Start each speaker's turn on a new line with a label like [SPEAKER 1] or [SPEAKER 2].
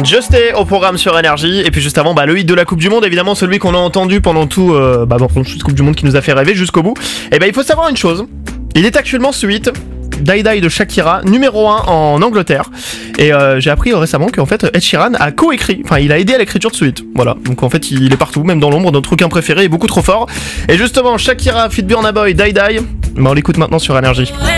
[SPEAKER 1] Just Stay au programme sur Énergie. Et puis juste avant, le hit de la Coupe du Monde, évidemment celui qu'on a entendu pendant tout, pendant toute Coupe du Monde qui nous a fait rêver jusqu'au bout. Et il faut savoir une chose, il est actuellement ce hit, Die Die de Shakira, numéro 1 en Angleterre. Et j'ai appris récemment qu'en fait Ed Sheeran a co-écrit, enfin il a aidé à l'écriture de ce hit. Voilà, donc en fait il est partout, même dans l'ombre, notre requin préféré est beaucoup trop fort. Et justement, Shakira feat Burna Boy, Die Die, on l'écoute maintenant sur Énergie.